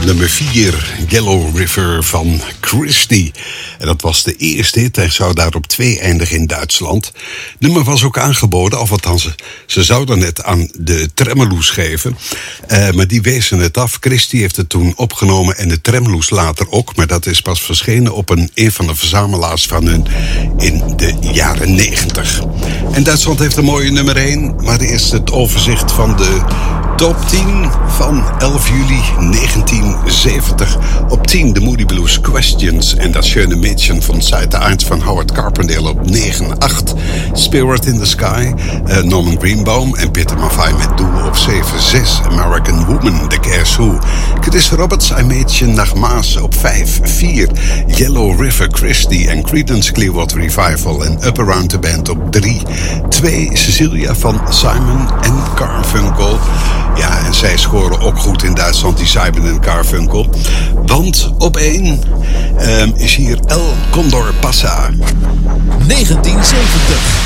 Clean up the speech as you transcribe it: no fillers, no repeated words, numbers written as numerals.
nummer 4, Yellow River van Christie. En dat was de eerste hit en zou daar op 2 eindigen in Duitsland. Het nummer was ook aangeboden, of althans, ze zouden het aan de Tremeloes geven. Maar die wezen het af. Christie heeft het toen opgenomen en de Tremeloes later ook. Maar dat is pas verschenen op een van de verzamelaars van hun in de jaren 90. En Duitsland heeft een mooie nummer 1. Maar eerst het overzicht van de top 10 van 11 juli 1970. Op 10 de Moody Blues Questions en dat schöne Mädchen van Seite 1 van Howard Carpendale op 9. 8 Spirit in the Sky, Norman Greenbaum en Peter Maffay met Duo op 7. 6 American Woman, The Guess Who. Chris Roberts, Ein Mädchen nach Maas op 5. 4 Yellow River, Christie en Creedence Clearwater Revival en Up Around the Band op 3. 2 Cecilia van Simon en Garfunkel. Ja, en zij scoren ook goed in Duitsland, die Simon en Garfunkel. Want op 1 is hier El Condor Pasa. 1970.